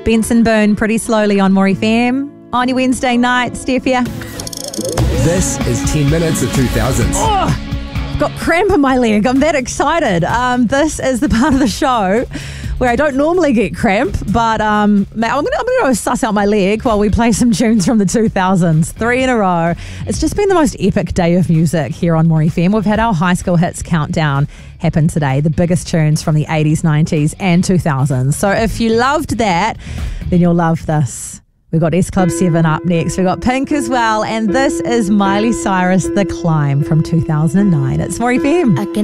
Benson Boone, Pretty Slowly on More FM. On your Wednesday night, Steph here. This is 10 minutes of 2000s. I've got cramp in my leg. I'm that excited. This is the part of the show where I don't normally get cramp, but I'm gonna suss out my leg while we play some tunes from the 2000s. 3 in a row. It's just been the most epic day of music here on More FM. We've had our high school hits countdown happen today, the biggest tunes from the 80s, 90s and 2000s. So if you loved that, then you'll love this. We've got S Club 7 up next. We've got Pink as well. And this is Miley Cyrus, The Climb from 2009. It's More FM. I can